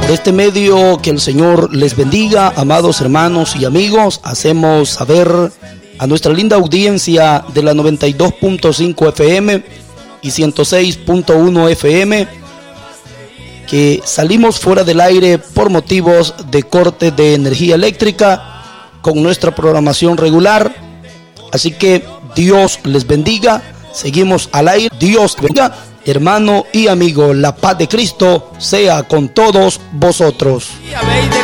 Por este medio, que el Señor les bendiga, amados hermanos y amigos. Hacemos saber a nuestra linda audiencia de la 92.5 FM y 106.1 FM que salimos fuera del aire por motivos de corte de energía eléctrica con nuestra programación regular. Así que Dios les bendiga. Seguimos al aire. Dios bendiga, hermano y amigo. La paz de Cristo sea con todos vosotros.